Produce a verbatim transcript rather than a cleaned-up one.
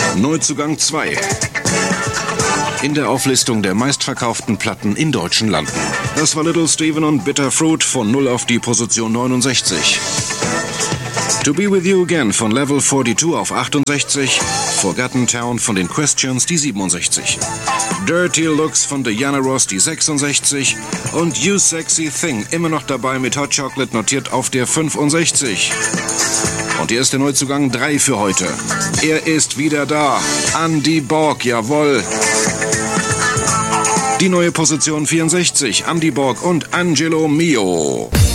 Neuzugang zwei. In der Auflistung der meistverkauften Platten in deutschen Landen. Das war Little Steven und Bitter Fruit von null auf die Position neunundsechzig. To Be With You Again von Level zweiundvierzig auf achtundsechzig. Forgotten Town von den Questions die siebenundsechzig. Dirty Looks von Diana Ross die sechsundsechzig. Und You Sexy Thing immer noch dabei mit Hot Chocolate notiert auf der fünfundsechzig. Und hier ist der Neuzugang drei für heute. Er ist wieder da. Andy Borg, jawohl. Die neue Position vierundsechzig, Andy Borg und Angelo Mio.